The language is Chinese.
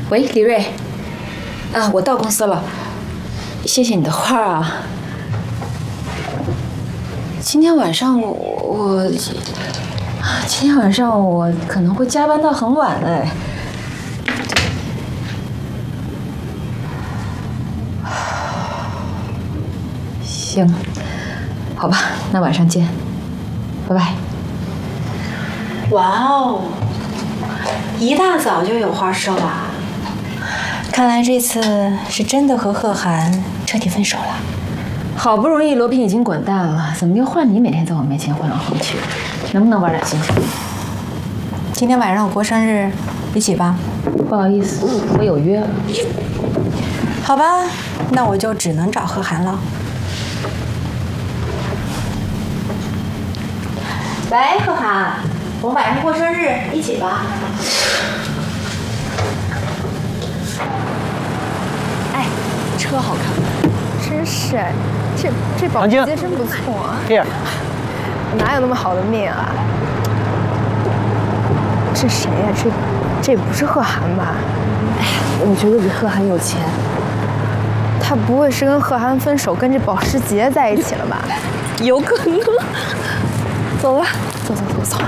喂，李瑞。啊，我到公司了。谢谢你的花啊。今天晚上我可能会加班到很晚哎。行，好吧，那晚上见，拜拜。 哇哦，一大早就有花收啊！看来这次是真的和贺涵彻底分手了。 好不容易罗平已经滚蛋了，怎么又换你每天在我面前晃来晃去？能不能玩点心情？ 今天晚上我过生日，一起吧。 不好意思，我有约。 好吧，那我就只能找贺涵了。喂，贺涵，我们晚上过生日，一起吧。 哎，车好看，真是，这保时捷真不错。 Here， 哪有那么好的命啊？这谁呀？这不是贺涵吧？哎呀，我觉得比贺涵有钱。他不会是跟贺涵分手，跟这保时捷在一起了吧？ 有可能。 走吧，走。